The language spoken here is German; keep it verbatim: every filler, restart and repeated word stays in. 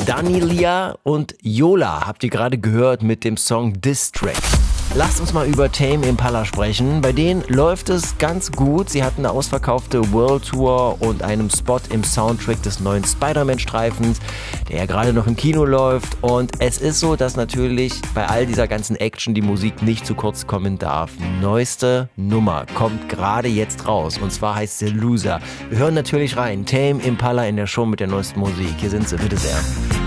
Danilia und Yola habt ihr gerade gehört mit dem Song Diss Track. Lasst uns mal über Tame Impala sprechen. Bei denen läuft es ganz gut. Sie hatten eine ausverkaufte World Tour und einen Spot im Soundtrack des neuen Spider-Man-Streifens, der ja gerade noch im Kino läuft. Und es ist so, dass natürlich bei all dieser ganzen Action die Musik nicht zu kurz kommen darf. Die neueste Nummer kommt gerade jetzt raus und zwar heißt sie Loser. Wir hören natürlich rein. Tame Impala in der Show mit der neuesten Musik. Hier sind sie, bitte sehr.